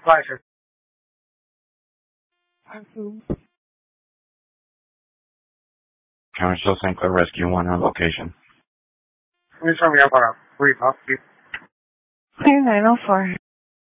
Pleasure. Council St. Clair Rescue 1 on location. Please tell me about a brief update. 2904.